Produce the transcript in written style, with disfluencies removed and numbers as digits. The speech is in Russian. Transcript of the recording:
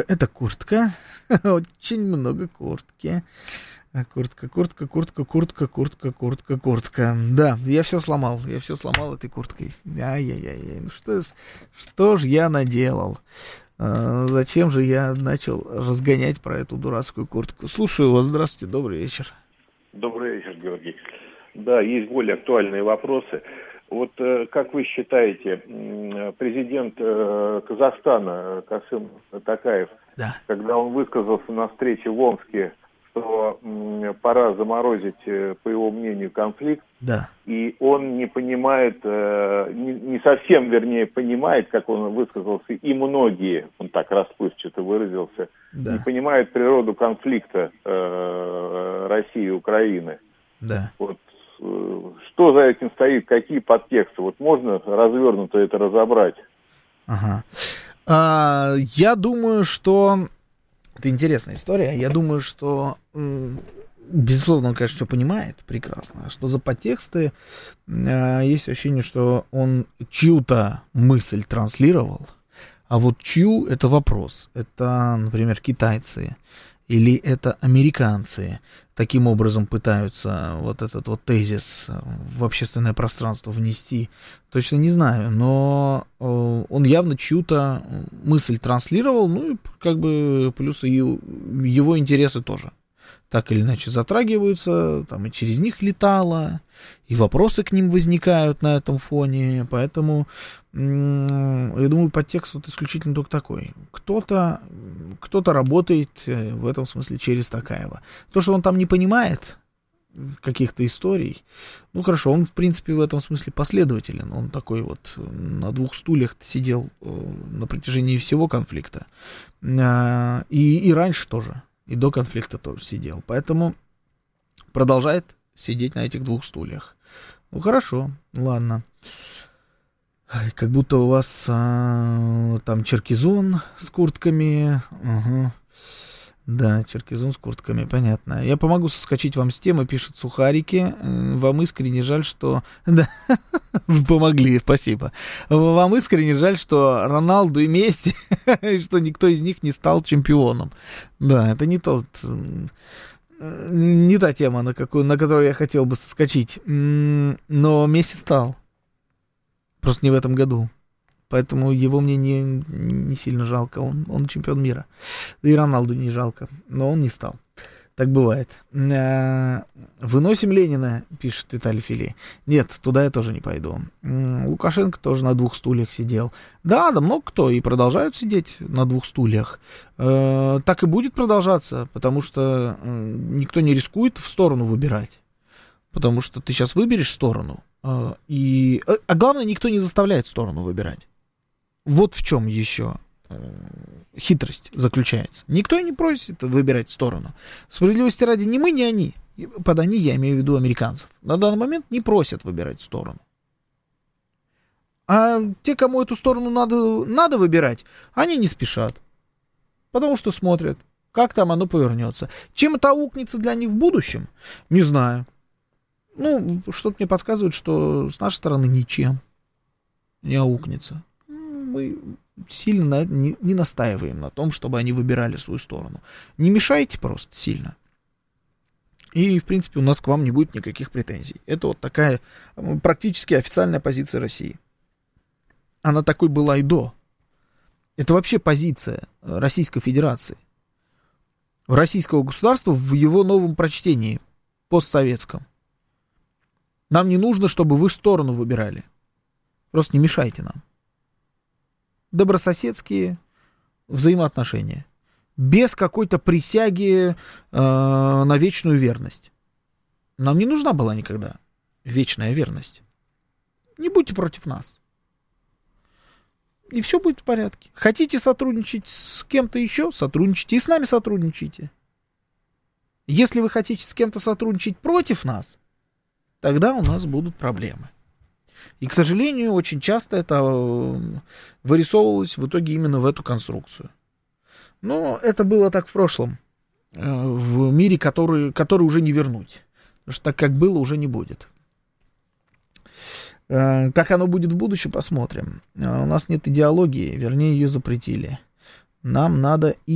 Это куртка. Очень много куртки. Куртка. Да, я все сломал этой курткой. Ай-яй-яй, ну что ж я наделал? Зачем же я начал разгонять про эту дурацкую куртку? Слушаю вас, здравствуйте, добрый вечер. Добрый вечер, Георгий. Да, есть более актуальные вопросы. Вот как вы считаете, президент Казахстана Касым Токаев, да, когда он высказался на встрече в Омске, что пора заморозить, по его мнению, конфликт, да, и он не понимает, не совсем, вернее, понимает, как он высказался, и многие, он так расплывчато выразился, да, не понимают природу конфликта России и Украины. да. Вот, что за этим стоит, какие подтексты? Вот можно развернуто это разобрать? Ага. Я думаю, что... Это интересная история. Я думаю, что... Безусловно, он, конечно, все понимает прекрасно. Что за подтексты? Есть ощущение, что он чью-то мысль транслировал, а вот чью — это вопрос. Это, например, китайцы или это американцы таким образом пытаются вот этот вот тезис в общественное пространство внести. Точно не знаю, но он явно чью-то мысль транслировал, ну и как бы плюс и его интересы тоже так или иначе затрагиваются, там и через них летало, и вопросы к ним возникают на этом фоне, поэтому, я думаю, подтекст вот исключительно только такой. Кто-то работает в этом смысле через Токаева. То, что он там не понимает каких-то историй, ну хорошо, он в принципе в этом смысле последователен, он такой вот на двух стульях сидел на протяжении всего конфликта, и раньше тоже. И до конфликта тоже сидел. Поэтому продолжает сидеть на этих двух стульях. Ну, хорошо, ладно. Как будто у вас там черкизон с куртками. Ага. Да, черкизон с куртками, понятно. Я помогу соскочить вам с темы, пишет Сухарики. Вам искренне жаль, что... Да, помогли, спасибо. Вам искренне жаль, что Роналду и Месси, что никто из них не стал чемпионом. Да, это не та тема, на которую я хотел бы соскочить. Но Месси стал. Просто не в этом году. Поэтому его мне не сильно жалко. Он чемпион мира. И Роналду не жалко. Но он не стал. Так бывает. Выносим Ленина, пишет Виталий Фили. Нет, туда я тоже не пойду. Лукашенко тоже на двух стульях сидел. Да, много кто и продолжают сидеть на двух стульях. Так и будет продолжаться, потому что никто не рискует в сторону выбирать. Потому что ты сейчас выберешь сторону. А главное, никто не заставляет сторону выбирать. Вот в чем еще хитрость заключается. Никто и не просит выбирать сторону. Справедливости ради, ни мы, ни они. Под они я имею в виду американцев. На данный момент не просят выбирать сторону. А те, кому эту сторону надо выбирать, они не спешат. Потому что смотрят, как там оно повернется. Чем это аукнется для них в будущем, не знаю. Ну, что-то мне подсказывает, что с нашей стороны ничем не аукнется. Мы сильно не настаиваем на том, чтобы они выбирали свою сторону. Не мешайте просто сильно. И, в принципе, у нас к вам не будет никаких претензий. Это вот такая практически официальная позиция России. Она такой была и до. Это вообще позиция Российской Федерации. Российского государства в его новом прочтении, постсоветском. Нам не нужно, чтобы вы сторону выбирали. Просто не мешайте нам. Добрососедские взаимоотношения. Без какой-то присяги на вечную верность. Нам не нужна была никогда вечная верность. Не будьте против нас. И все будет в порядке. Хотите сотрудничать с кем-то еще? Сотрудничайте. И с нами сотрудничайте. Если вы хотите с кем-то сотрудничать против нас, тогда у нас будут проблемы. И, к сожалению, очень часто это вырисовывалось в итоге именно в эту конструкцию. Но это было так в прошлом, в мире, который уже не вернуть. Потому что так, как было, уже не будет. Как оно будет в будущем, посмотрим. У нас нет идеологии, вернее, ее запретили. Нам надо